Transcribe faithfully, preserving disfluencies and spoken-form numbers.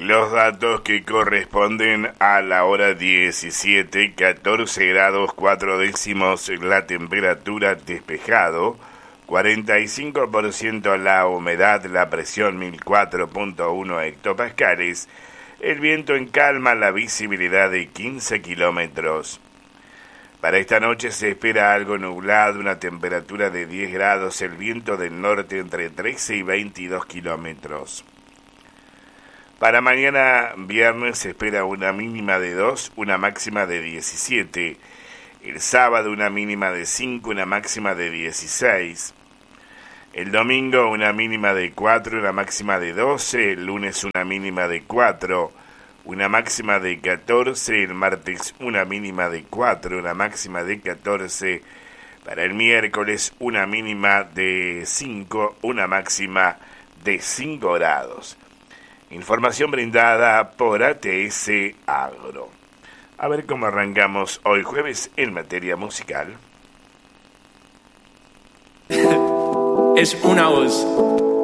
Los datos que corresponden a la hora diecisiete, catorce grados cuatro décimos la temperatura, despejado, cuarenta y cinco por ciento la humedad, la presión mil cuatro punto uno hectopascales, el viento en calma, la visibilidad de quince kilómetros. Para esta noche se espera algo nublado, una temperatura de diez grados, el viento del norte entre trece y veintidós kilómetros. Para mañana viernes se espera una mínima de dos, una máxima de diecisiete. El sábado una mínima de cinco, una máxima de dieciséis. El domingo una mínima de cuatro, una máxima de doce. El lunes una mínima de cuatro, una máxima de catorce. El martes una mínima de cuatro, una máxima de catorce. Para el miércoles una mínima de cinco, una máxima de cinco grados. Información brindada por A T S Agro. A ver cómo arrancamos hoy jueves en materia musical. Es una voz.